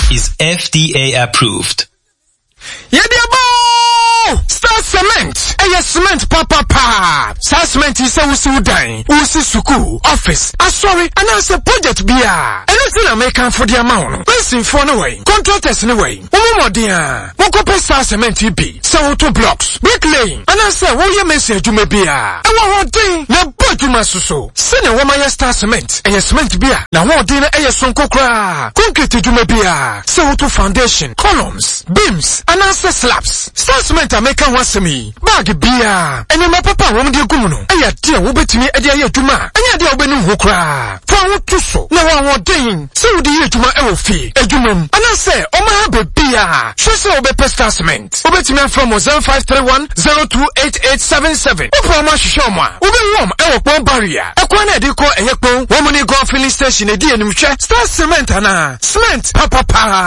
is FDA approved. Star Cement. Cement papa. Star Cement is a usi suku office. Sorry, and as a project beer. Anything American for the amount. Listen for no way. Contractors anyway. More dear. Mokope Star Cement be. So 2 blocks. Bricklaying. And I say, what you message you may be a. And one thing. Na boy you must so. Send a woman Star Cement. Cement beer. Now one dinner sonko kra. Concrete you may be a. So 2 foundation. Columns. Beams. And answer slabs. Star Cement American wants me. Bag beer. And my papa won't do gumuno. Aya dear will bet me a dear tuma. Aya dear benu hokra. For to so. No one thing. So the year to my elfie. A human. And I say, oh my beer. She say obe Star Cement. Obet me from 0531028877. Oprama shoma. Obe warm elpon barrier. Akwana de ko eyekpon. Womani go filling station e di enimhwe. Star Cement ana. Cement papa.